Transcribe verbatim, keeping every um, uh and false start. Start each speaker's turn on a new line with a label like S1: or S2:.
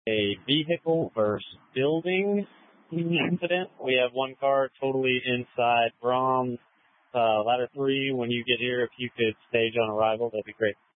S1: a vehicle versus building incident. We have one car totally inside Brahms, uh, ladder three. When you get here, if you could stage on arrival, that'd be great.